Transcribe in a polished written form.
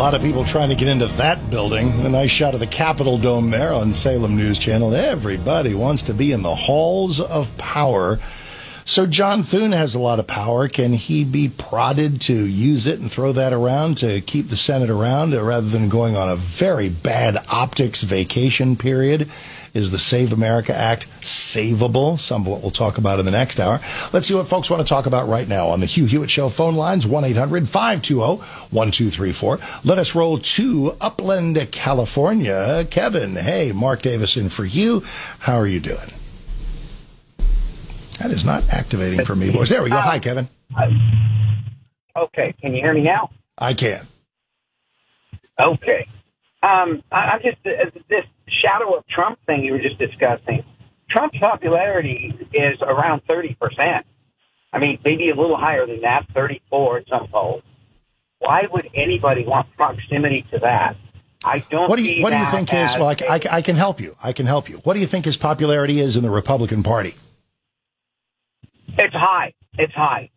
lot of people trying to get into that building. A nice shot of the Capitol Dome there on Salem News Channel. Everybody wants to be in the halls of power. So John Thune has a lot of power. Can he be prodded to use it and throw that around to keep the Senate around rather than going on a very bad optics vacation period? Is the Save America Act savable? Some of what we'll talk about in the next hour. Let's see what folks want to talk about right now on the Hugh Hewitt Show phone lines, 1-800-520-1234. Let us roll to Upland, California. Kevin, hey, Mark Davis in for you. How are you doing? That is not activating for me, boys. There we go. Hi, Kevin. Okay. Can you hear me now? I can. Okay. I'm just, this shadow of Trump thing you were just discussing. Trump's popularity is around 30%. I mean, maybe a little higher than that, 34 at some polls. Why would anybody want proximity to that? I don't. What do you think his? Well, I can help you. I can help you. What do you think his popularity is in the Republican Party? It's high. It's high.